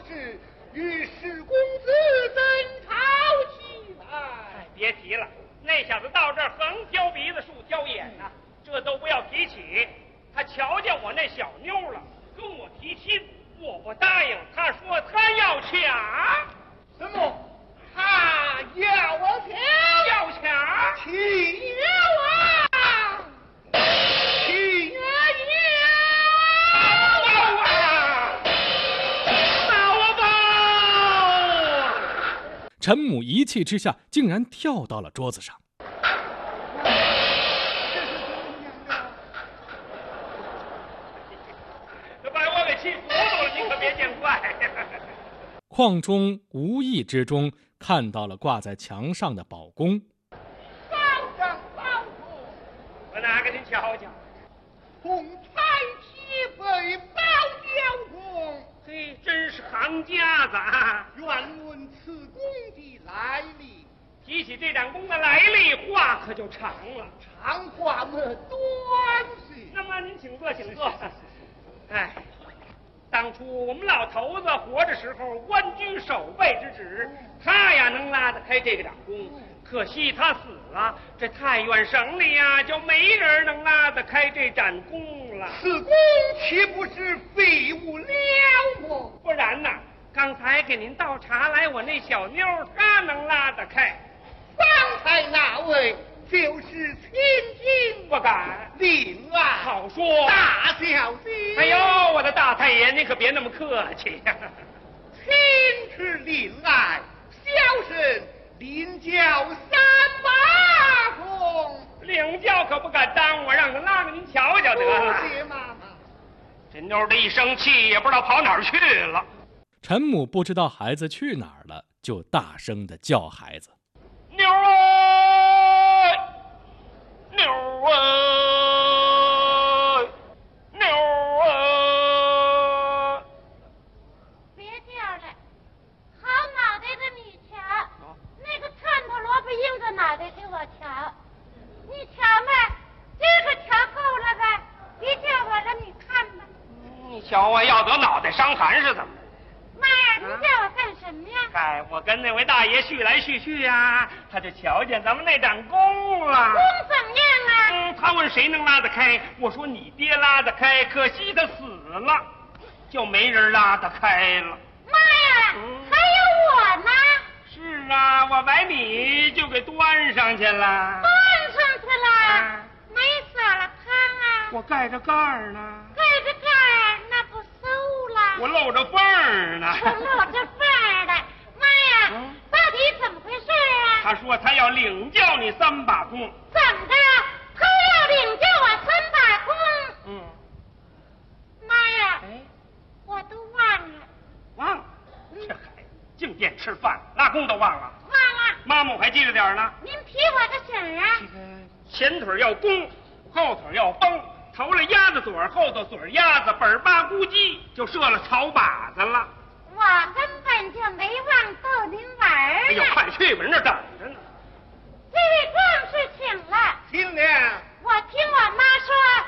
事，与史公子怎讨起来？ 别提了，那小子到这儿横挑鼻子竖挑眼呐，这都不要提起。他瞧见我那小妞了，跟我提亲，我不答应，他说他要抢。 什么？他要抢？ 要抢？ 请啊！请啊！ 陈母一气之下，竟然跳到了桌子上。 这把我给气糊涂了，你可别见怪。 邝忠无意之中看到了挂在墙上的宝弓。 保长保主， 我拿给您瞧瞧。 红彩旗背包交弓， 嘿，真是行家子啊！ 愿问此弓的来历。 提起这盏弓的来历，话可就长了。 长话么短些。 那么您请坐，请坐。哎，当初我们老头子活着时候，官居守备之职，他呀能拉得开这个掌弓。可惜他死了，这太原省里呀就没人能拉得开这盏弓了。 此弓岂不是废物了么？ 不然呐，刚才给您倒茶来，我那小妞她能拉得开。 方才那位就是千金， 不敢。 令啊， 好说。 大小姐。 哎呦，我的大太爷，您可别那么客气呀。 亲是令爱，小生领教三把弓。 领教可不敢当，我让他拉给您瞧瞧得了。 谢妈妈。 这妞的一生气，也不知道跑哪儿去了。 陈母不知道孩子去哪儿了，就大声地叫孩子：“ 妞儿，妞儿，妞儿！” 别叫了，好脑袋的你瞧，那个串头萝卜硬着脑袋给我瞧，你瞧嘛，这个瞧够了吧？别叫我了，你看吧。 你瞧我要得脑袋伤寒是怎么？ 妈呀，你叫我干什么呀？ 嗨，我跟那位大爷叙来叙去呀，他就瞧见咱们那盏弓了。 弓怎么样啊？ 他问谁能拉得开，我说你爹拉得开，可惜他死了，就没人拉得开了。 妈呀，还有我呢。 是啊，我把你就给端上去了。 端上去了，没撒了汤啊？ 我盖着盖儿呢。 盖着盖儿，那不馊了？ 我露着缝儿呢。 我露着缝儿的。妈呀，到底怎么回事啊？ 他说他要领教你三把弓。 怎么着？他要领教我三把弓？妈呀，我都忘了。 忘了？这孩子净惦吃饭，拉弓都忘了。 忘了。 妈妈我还记着点呢。 您提我个醒啊？ 前腿要弓，后腿要绷，头了鸭子嘴，后头嘴鸭子，本八咕叽就射了草靶子了。 我根本就没忘逗您玩儿。 哎呦，快去吧，人那等着呢。 这位壮士请了。 新娘， 我听我妈说，